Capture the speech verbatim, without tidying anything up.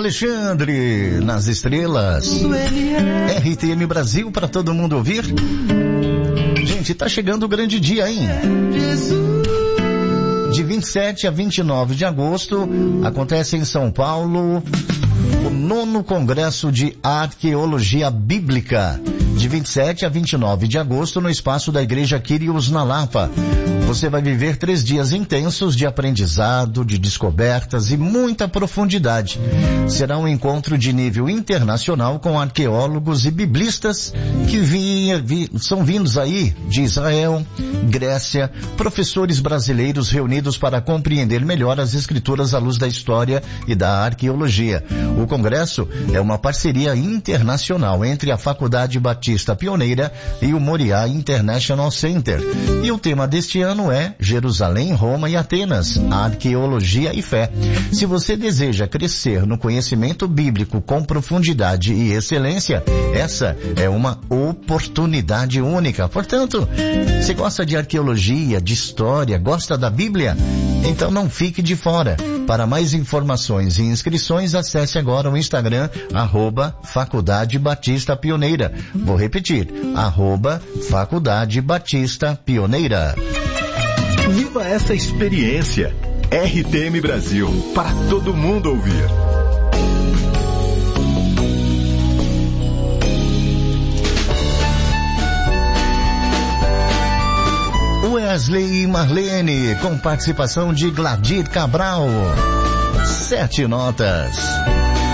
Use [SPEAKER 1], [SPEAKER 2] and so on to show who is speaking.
[SPEAKER 1] Alexandre, nas estrelas. R T M Brasil para todo mundo ouvir. Gente, tá chegando o grande dia, hein? De vinte e sete a vinte e nove de agosto, acontece em São Paulo o nono Congresso de Arqueologia Bíblica. De vinte e sete a vinte e nove de agosto, no espaço da Igreja Kyrios, na Lapa. Você vai viver três dias intensos de aprendizado, de descobertas e muita profundidade. Será um encontro de nível internacional com arqueólogos e biblistas que vinha, vi, são vindos aí de Israel, Grécia, professores brasileiros reunidos para compreender melhor as escrituras à luz da história e da arqueologia. O congresso é uma parceria internacional entre a Faculdade Batista Pioneira e o Moriá International Center. E o tema deste ano é Jerusalém, Roma e Atenas, Arqueologia e Fé. Se você deseja crescer no conhecimento bíblico com profundidade e excelência, essa é uma oportunidade única. Portanto, você gosta de arqueologia, de história, gosta da Bíblia? Então não fique de fora. Para mais informações e inscrições, acesse agora o Instagram, arroba Faculdade Batista Pioneira. Vou repetir, arroba Faculdade Batista Pioneira.
[SPEAKER 2] Viva essa experiência. R T M Brasil, para todo mundo ouvir.
[SPEAKER 1] Wesley e Marlene, com participação de Gladir Cabral. Sete notas.